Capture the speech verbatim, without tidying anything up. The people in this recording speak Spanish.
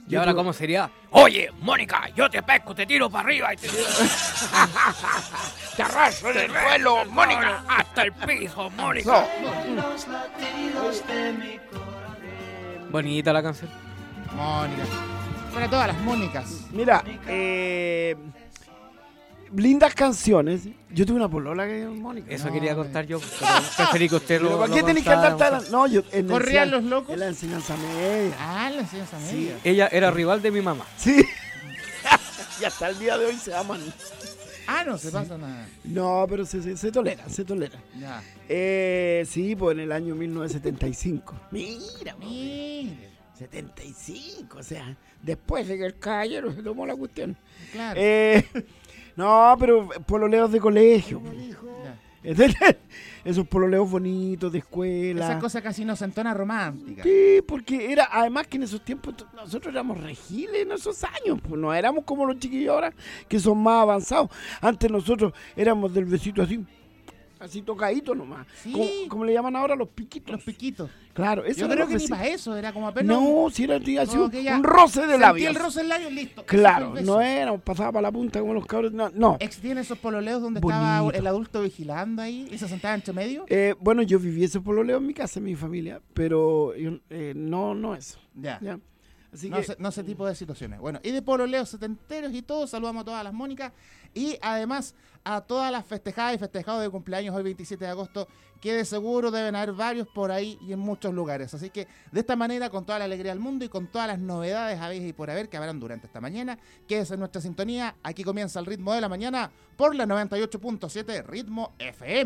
¿Y ahora cómo sería? Oye, Mónica, yo te pesco, te tiro para arriba y te... te arrastro en el suelo, Mónica, hasta el piso, Mónica. No. Bonita la canción. Mónica. Para todas las Mónicas. Mira, eh... lindas canciones. Yo tuve una polola que es Mónica. Eso no, quería contar yo. Preferí que usted lo. ¿Para qué tenés que andar tan.? No, yo. En ¿Corrían los locos? En la enseñanza media. Ah, la enseñanza media. Sí, ella era rival de mi mamá. Sí. Y hasta el día de hoy se aman. Ah, no se sí. pasa nada. No, pero se, se, se tolera, se tolera. Ya. Eh, sí, pues en el año mil novecientos setenta y cinco. Mira, mira. setenta y cinco, o sea, después de que el caballero se tomó la cuestión. Claro. Eh. No, pero pololeos de colegio. Esos pololeos bonitos de escuela. Esa cosa casi inocentona romántica. Sí, porque era, además que en esos tiempos nosotros éramos regiles en esos años, pues no éramos como los chiquillos ahora que son más avanzados. Antes nosotros éramos del besito así, así tocadito nomás. Sí. Como, como le llaman ahora los piquitos. Los piquitos. Claro, eso yo era creo que besitos. ni para eso, era como apenas. No, si era así, un, ya un roce de labios. el roce del labio, listo. Claro, no era, pasaba para la punta como los cabros, no. no. ¿Existían esos pololeos donde Bonito. Estaba el adulto vigilando ahí y se sentaba entre medio? Eh, bueno, yo viví ese pololeo en mi casa, en mi familia, pero yo, eh, no, no eso. Ya. ¿Ya? Así no, que... ese, no ese tipo de situaciones. Bueno, y de pololeos setenteros y todo, saludamos a todas las Mónicas y además a todas las festejadas y festejados de cumpleaños hoy veintisiete de agosto, que de seguro deben haber varios por ahí y en muchos lugares. Así que de esta manera, con toda la alegría del mundo y con todas las novedades a veces y por haber que habrán durante esta mañana, quédese en nuestra sintonía. Aquí comienza el ritmo de la mañana por la noventa y ocho punto siete Ritmo F M.